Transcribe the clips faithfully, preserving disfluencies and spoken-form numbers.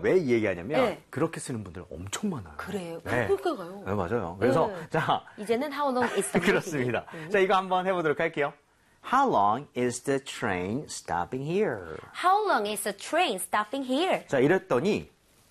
왜 이 얘기하냐면 네. 그렇게 쓰는 분들 엄청 많아요. 그래요. 네. 그러니까요. 네, 맞아요. 그래서 네. 자 이제는 how long is the 그렇습니다. 음. 자, 이거 한번 해보도록 할게요. How long is the train stopping here? How long is the train stopping here? 자, 이랬더니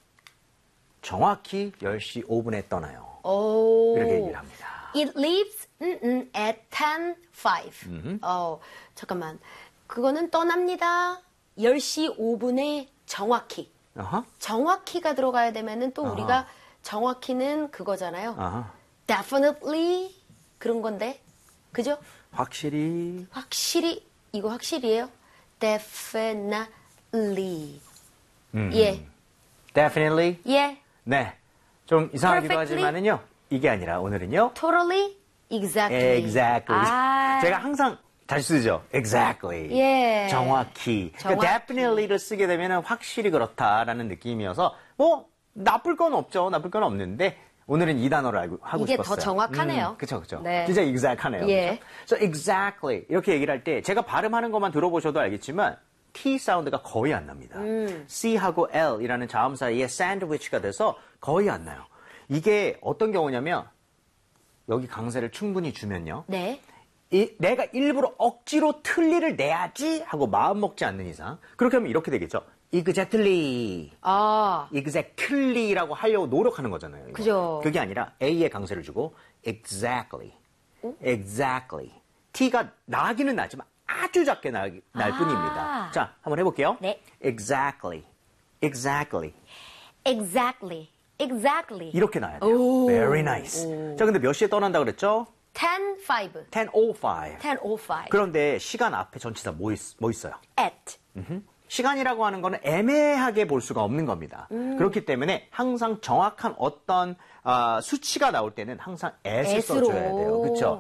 정확히 열 시 오 분에 떠나요. 오. 이렇게 얘기를 합니다. It leaves mm, mm, at ten five. 어, 잠깐만. 그거는 떠납니다. 열 시 오 분에 정확히. 어허. 정확히가 들어가야 되면은 또 아하. 우리가 정확히는 그거잖아요. 아하. Definitely 그런 건데. 그죠? 확실히 확실히 이거 확실히예요. Definitely. 음. 예. Definitely. 예. 네. 좀 이상하기도 Perfectly. 하지만은요. 이게 아니라 오늘은요. Totally. Exactly. Exactly. 아. 제가 항상 잘 쓰죠. Exactly. 예. 정확히. 그러니까 정확히. definitely를 쓰게 되면 확실히 그렇다라는 느낌이어서 뭐 나쁠 건 없죠. 나쁠 건 없는데 오늘은 이 단어를 알고 하고 이게 싶었어요. 더 정확하네요. 음, 그쵸, 그쵸. 네. 진짜 exact하네요. 예. 그쵸? So exactly 이렇게 얘기를 할 때 제가 발음하는 것만 들어보셔도 알겠지만 T 사운드가 거의 안 납니다. 음. C하고 L이라는 자음 사이에 샌드위치가 돼서 거의 안 나요. 이게 어떤 경우냐면 여기 강세를 충분히 주면요. 네. 이, 내가 일부러 억지로 틀니를 내야지 하고 마음 먹지 않는 이상 그렇게 하면 이렇게 되겠죠. Exactly. 아. Exactly라고 하려고 노력하는 거잖아요. 이거. 그죠. 그게 아니라 A에 강세를 주고 exactly. Exactly. T가 나기는 나지만 아주 작게 나, 날 아. 뿐입니다. 자, 한번 해볼게요. 네. Exactly. Exactly. Exactly. Exactly. 이렇게 나야 돼요. 오. Very nice. 자, 근데 몇 시에 떠난다 그랬죠? ten five. ten oh five. ten oh five. 그런데 시간 앞에 전치사 뭐, 있, 뭐 있어요? at. 시간이라고 하는 거는 애매하게 볼 수가 없는 겁니다. 음. 그렇기 때문에 항상 정확한 어떤 아, 수치가 나올 때는 항상 at을 at으로. 써줘야 돼요. 그렇죠?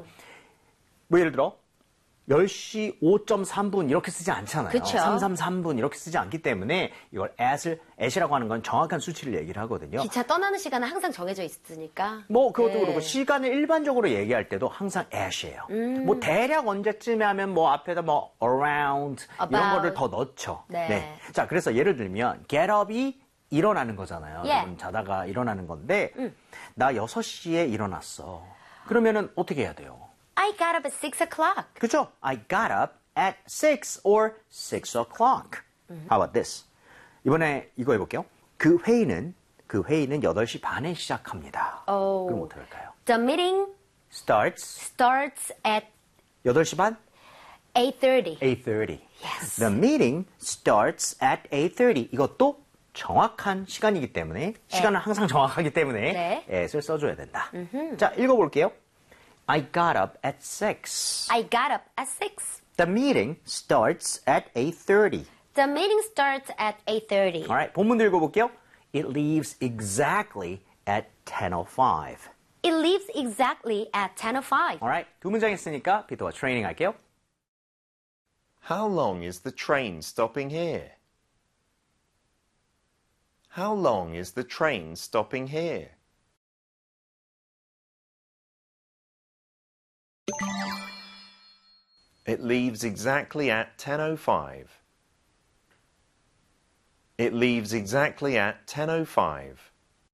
뭐 예를 들어 열 시 오 점 삼 분 이렇게 쓰지 않잖아요. 그쵸. 삼삼삼 분 이렇게 쓰지 않기 때문에 이걸 at을, at이라고 하는 건 정확한 수치를 얘기를 하거든요. 기차 떠나는 시간은 항상 정해져 있으니까. 뭐 그것도 네. 그렇고 시간을 일반적으로 얘기할 때도 항상 at이에요. 뭐 대략 언제쯤에 하면 뭐 앞에다 뭐 around 이런 About. 거를 더 넣죠. 네. 자, 그래서 예를 들면 get up이 일어나는 거잖아요. 예. 여러분 자다가 일어나는 건데 나 여섯 시에 일어났어. 그러면은 어떻게 해야 돼요? I got up at six o'clock. 그죠? I got up at six or six o'clock. How about this? 이번에 이거 해볼게요. 그 회의는 그 회의는 여덟 시 반에 시작합니다. 오. 그럼 어떻게 할까요? The meeting Starts starts at 여덟 시 반? eight thirty. eight thirty. Yes. The meeting starts at eight thirty. 이것도 정확한 시간이기 때문에 시간은 항상 정확하기 때문에 네. at을 써줘야 된다. 자, 읽어볼게요. I got up at six. I got up at six. The meeting starts at eight thirty. The meeting starts at eight thirty. Alright, 본문도 읽어볼게요. It leaves exactly at ten oh five. It leaves exactly at ten oh five. Alright, 두 문장 했으니까 피터와 트레이닝 할게요. How long is the train stopping here? How long is the train stopping here? It leaves exactly at ten oh five. It leaves exactly at ten oh five.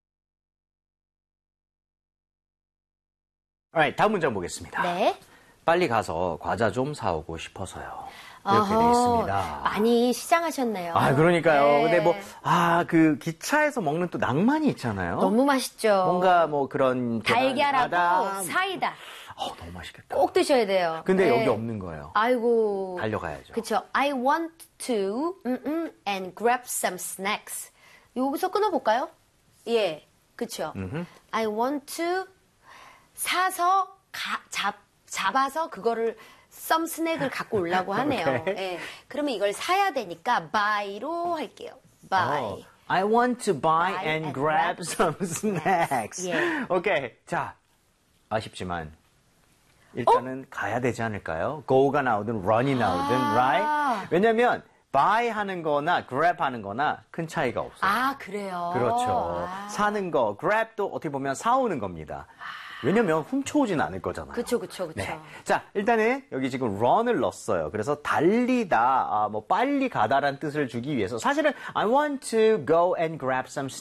Alright, 다음 문장 보겠습니다. 네. 빨리 가서 과자 좀 사오고 싶어서요. 이렇게 돼 어허, 있습니다. 많이 시장하셨네요. 아, 그러니까요. 네. 근데 뭐, 아, 그 기차에서 먹는 또 낭만이 있잖아요. 너무 맛있죠. 뭔가 뭐 그런 달걀하고 바다. 사이다 어, 너무 맛있겠다. 꼭 드셔야 돼요. 근데 네. 여기 없는 거예요. 아이고. 달려가야죠. 그쵸. I want to 음, 음, and grab some snacks. 여기서 끊어볼까요? 예, 그쵸. I want to 사서 가, 잡, 잡아서 그거를 썸 스낵을 갖고 오려고 하네요. 오케이. 예. 그러면 이걸 사야 되니까 buy로 할게요. buy. 어, I want to buy, Buy and, and grab, grab some snacks. 예. 오케이. 자, 아쉽지만 일단은 가야 되지 않을까요? go가 나오든 run이 나오든, 아. right? 왜냐면 buy 하는 거나 grab 하는 거나 큰 차이가 없어요. 아, 그래요? 그렇죠. 아. 사는 거, grab도 어떻게 보면 사오는 겁니다. 왜냐면 훔쳐오진 않을 거잖아요. 그쵸, 그쵸, 그쵸. 네. 자, 일단은 여기 지금 run을 넣었어요. 그래서 달리다, 아, 뭐 빨리 가다라는 뜻을 주기 위해서 사실은 I want to go and grab some